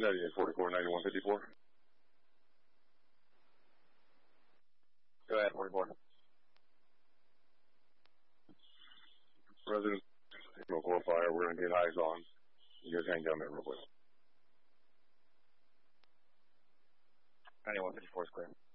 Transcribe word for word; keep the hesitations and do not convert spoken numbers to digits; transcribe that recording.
ninety-eight forty-four, ninety-one fifty-four. Go ahead, forty-four. Resident, no core fire. We're going to get eyes on. You guys hang down there real quick. ninety-one fifty-four is clear.